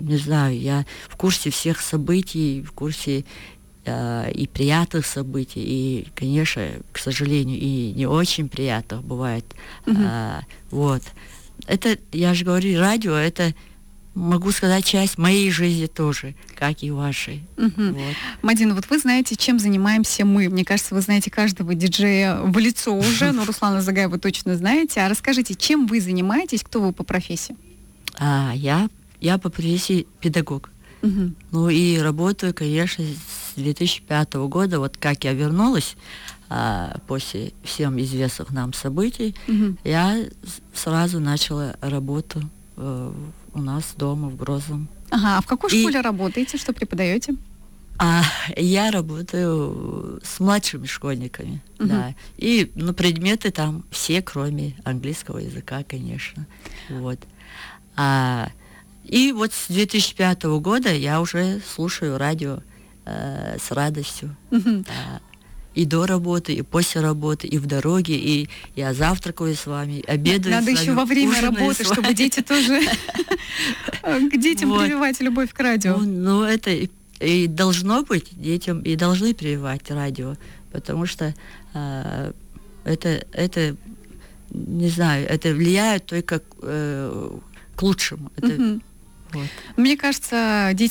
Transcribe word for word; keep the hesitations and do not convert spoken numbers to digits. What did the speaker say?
не знаю, я в курсе всех событий, в курсе э, и приятных событий, и, конечно, к сожалению, и не очень приятных бывает. Мгм. А, вот. Это, я же говорю, радио, это, могу сказать, часть моей жизни тоже, как и вашей. Мгм. Вот. Мадина, вот вы знаете, чем занимаемся мы. Мне кажется, вы знаете каждого диджея в лицо уже, но Руслана Загаева вы точно знаете. А расскажите, чем вы занимаетесь, кто вы по профессии? А, я, я по профессии педагог. Мгм. Ну и работаю, конечно, с две тысячи пятого года, вот как я вернулась а, после всем известных нам событий, Мгм. я с- сразу начала работу э, у нас дома в Грозном. Ага, а в какой И- школе работаете, что преподаете? А я работаю с младшими школьниками, Мгм. да. И, ну, предметы там все, кроме английского языка, конечно. Вот. А, и вот с две тысячи пятого года я уже слушаю радио э, с радостью. Мгм. А, и до работы, и после работы, и в дороге, и я завтракаю с вами, обедаю Надо с вами, еще во время ужинаю работы, с вами. чтобы дети тоже к детям Вот. прививать любовь к радио. Ну, ну, это и, и должно быть детям, и должны прививать радио, потому что а, это, это, не знаю, это влияет только э, к лучшему. Это, Мгм. вот. Мне кажется, дети